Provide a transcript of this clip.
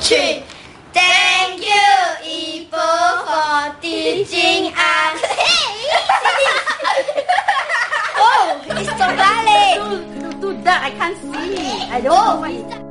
曲。Thank you, Ibu, for teaching us. Oh, it's so darling. Too dark. I can't see. I don't know what is that.